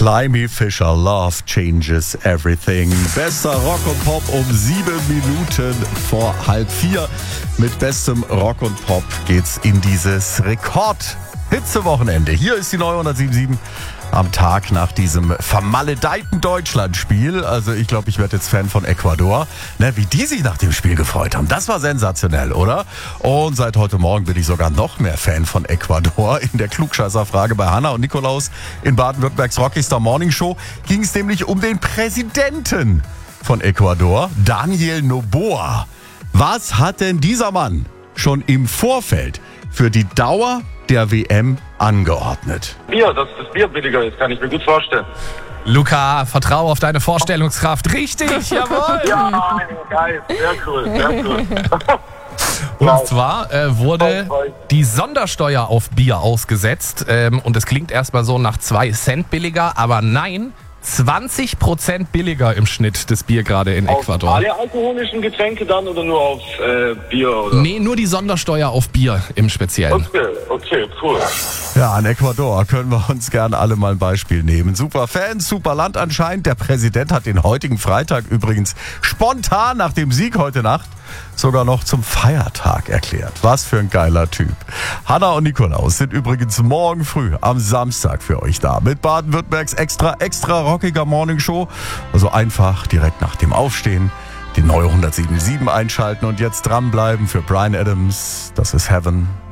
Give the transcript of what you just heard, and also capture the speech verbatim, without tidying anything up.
Climby Fisher, Love Changes Everything. Bester Rock und Pop um sieben Minuten vor halb vier. Mit bestem Rock und Pop geht's in dieses Rekord-Hitze-Wochenende. Hier ist die neue hundertsieben Komma sieben am Tag nach diesem vermaledeiten Deutschlandspiel. Also ich glaube, ich werde jetzt Fan von Ecuador. Ne, wie die sich nach dem Spiel gefreut haben, das war sensationell, oder? Und seit heute Morgen bin ich sogar noch mehr Fan von Ecuador. In der Klugscheißerfrage bei Hanna und Nikolaus in Baden-Württembergs Rockstar Morning Show ging es nämlich um den Präsidenten von Ecuador, Daniel Noboa. Was hat denn dieser Mann schon im Vorfeld für die Dauer der W M angeordnet? Bier, dass das Bier billiger ist, kann ich mir gut vorstellen. Luca, vertraue auf deine Vorstellungskraft. Richtig, jawohl. Ja, geil, sehr cool, sehr cool. Und zwar äh, wurde die Sondersteuer auf Bier ausgesetzt. Ähm, und es klingt erstmal so nach zwei Cent billiger, aber nein, zwanzig Prozent billiger im Schnitt das Bier gerade in Ecuador. Auf alle alkoholischen Getränke dann oder nur auf äh, Bier? Oder? Nee, nur die Sondersteuer auf Bier im Speziellen. Okay, okay, cool. Ja, an Ecuador können wir uns gerne alle mal ein Beispiel nehmen. Super Fans, super Land anscheinend. Der Präsident hat den heutigen Freitag übrigens spontan nach dem Sieg heute Nacht sogar noch zum Feiertag erklärt. Was für ein geiler Typ. Hanna und Nikolaus sind übrigens morgen früh am Samstag für euch da mit Baden-Württembergs extra, extra rockiger Morning Show. Also einfach direkt nach dem Aufstehen die neue hundertsieben Komma sieben einschalten und jetzt dranbleiben für Bryan Adams. Das ist Heaven.